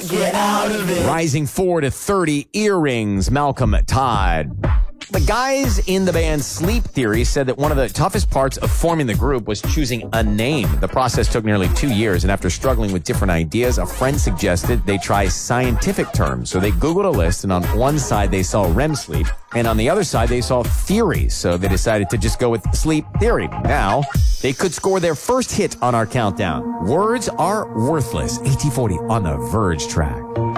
get out of it. Rising 4 to 30, Earrings, Malcolm Todd. The guys in the band Sleep Theory said that one of the toughest parts of forming the group was choosing a name. The process took nearly 2 years, and after struggling with different ideas, a friend suggested they try scientific terms. So they Googled a list, and on one side they saw REM sleep, and on the other side they saw theories. So they decided to just go with Sleep Theory. Now, they could score their first hit on our countdown. Words Are Worthless, AT40 on the Verge track.